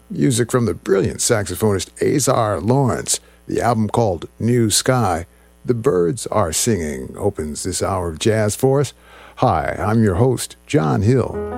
Music from the brilliant saxophonist Azar Lawrence. The album called New Sky. The Birds Are Singing opens this hour of jazz for us. Hi, I'm your host, John Hill.